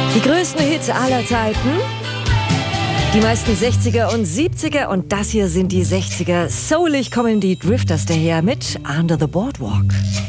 Die größten Hits aller Zeiten. Die meisten 60er und 70er und das hier sind die 60er. Soulig kommen die Drifters daher mit Under the Boardwalk.